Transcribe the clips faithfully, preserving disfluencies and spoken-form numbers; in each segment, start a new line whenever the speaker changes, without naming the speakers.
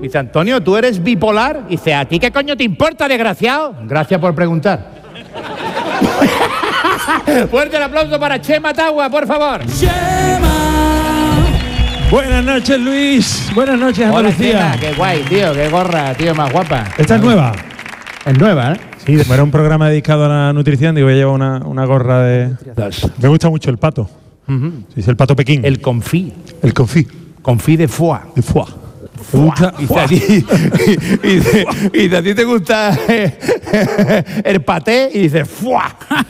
Dice, Antonio, ¿tú eres bipolar? Dice, ¿a ti qué coño te importa, desgraciado? Gracias por preguntar. Fuerte el aplauso para Chema Tagua, por favor.
Chema. Buenas noches, Luis. Buenas noches,
Hola,
Andalucía.
Chema, qué guay, tío, qué gorra, tío, más guapa.
Esta es nueva.
Es nueva, ¿eh?
Sí, como era un programa dedicado a la nutrición, digo, voy a llevar una, una gorra de... Me gusta mucho el pato.
Uh-huh.
Sí, es el pato Pekín.
El confit.
El confit.
Confit de foie.
De foie.
Me gusta, y, a ti, y, y, de, y de a ti te gusta el paté y dices ¡fua!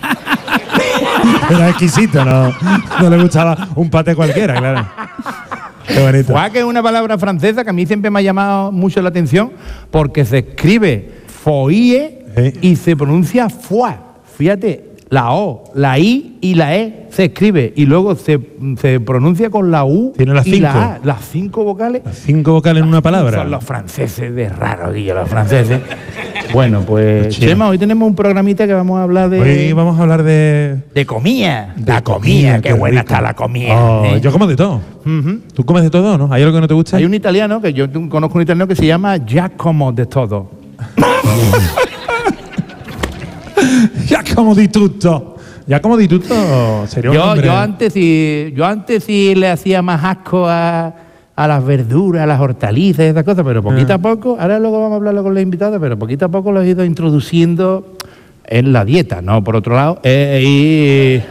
Era exquisito, ¿no? No le gustaba un paté cualquiera, claro. Qué bonito.
Foie, que es una palabra francesa que a mí siempre me ha llamado mucho la atención porque se escribe foie
¿Eh?
y se pronuncia foie. Fíjate, la O, la I y la E se escribe y luego se, se pronuncia con la U
Tiene las
y
cinco.
la A, las cinco vocales.
Las cinco vocales en una palabra.
Son los franceses de raro, Guillo, los franceses. Bueno, pues,
Los chinos.
Chema, hoy tenemos un programita que vamos a hablar de...
Hoy vamos a hablar de...
De comida.
de
la comida, qué, buena
rico.
está la comida.
Oh,
¿eh?
Yo como de todo.
Uh-huh.
¿Tú comes de todo, no? ¿Hay algo que no te gusta?
Hay un italiano, que yo conozco un italiano que se llama Giacomo de todo.
Ya como di tutto. Ya como di tutto sería un
Yo,
hombre.
yo, antes sí, yo antes sí le hacía más asco a, a las verduras, a las hortalizas y esas cosas, pero poquito
Ah.
a poco, ahora luego vamos a hablarlo con los invitados, pero poquito a poco lo he ido introduciendo en la dieta, ¿no? Por otro lado, eh, y...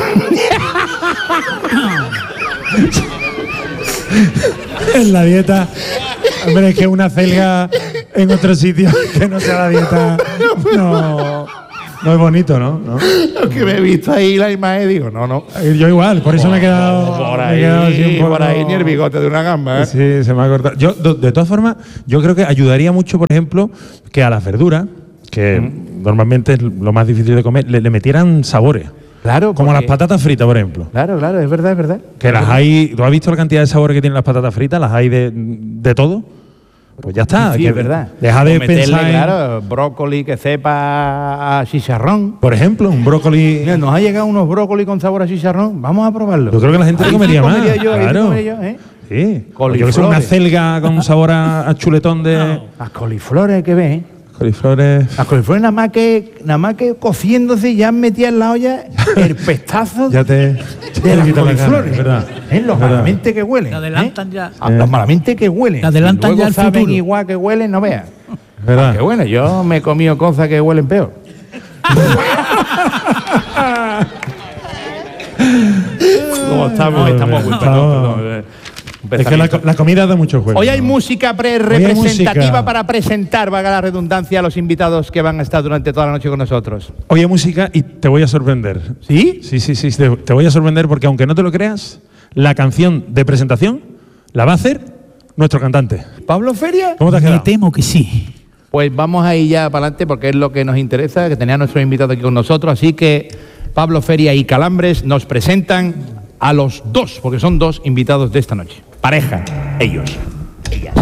En la dieta. Hombre, es que una celga en otro sitio que no sea la dieta. No. No es bonito, ¿no? ¿No?
Lo que me he visto ahí la imagen, digo, no, no.
Yo igual, por eso me he quedado.
Por
me he
ahí,
quedado así un poco-
por ahí ni el bigote de una gamba, ¿eh?
Sí, se me ha cortado. Yo, de, de todas formas, yo creo que ayudaría mucho, por ejemplo, que a las verduras, que
Mm.
normalmente es lo más difícil de comer, le, le metieran sabores.
Claro,
Como
porque-
las patatas fritas, por ejemplo.
Claro, claro, es verdad, es verdad.
Que las hay. ¿Tú has visto la cantidad de sabores que tienen las patatas fritas? ¿Las hay de, de todo? Pues ya está.
Sí,
que
es verdad.
Deja de
O meterle,
pensar en,
claro, brócoli que sepa a chicharrón.
por ejemplo, un brócoli.
Mira, nos ha llegado unos brócoli con sabor a chicharrón. Vamos a probarlo.
Yo creo que la gente
Ahí
lo comería
sí
más.
comería yo, ahí sí
claro.
comería yo, ¿eh?
Sí. O
Coliflores.
yo que sé, una celga con sabor a, a chuletón de
Las coliflores hay que ver, ¿eh?
coliflores.
Las coliflores nada más que, nada más que cociéndose ya metía en la olla el pestazo
Ya te.
de
te
las
quita la gana,
coliflores.
es verdad.
¿Eh? Los
Es verdad.
malamente que huelen.
Te adelantan
¿eh?
ya.
Ah, Los malamente que huelen.
Te adelantan
Si luego
ya el
saben
futuro.
igual que huelen, no veas.
Es verdad.
Que bueno, yo me he comido cosas que huelen peor. Como estamos, estamos muy
Estamos-
perdón, perdón, eh,
Es que la, co- la comida da mucho juego.
Hoy hay
¿no?
música pre-
Hoy hay
representativa
música.
para presentar, valga la redundancia, a los invitados que van a estar durante toda la noche con nosotros.
Hoy hay música y te voy a sorprender.
¿Sí?
Sí, sí, sí, te, te voy a sorprender porque aunque no te lo creas, la canción de presentación la va a hacer nuestro cantante.
¿Pablo Feria?
¿Cómo te has
Me
quedado?
temo que sí.
Pues vamos a ir ya para adelante porque es lo que nos interesa, que tenía a nuestros invitados aquí con nosotros. Así que Pablo Feria y Calambres nos presentan a los dos, porque son dos invitados de esta noche. Pareja, ellos.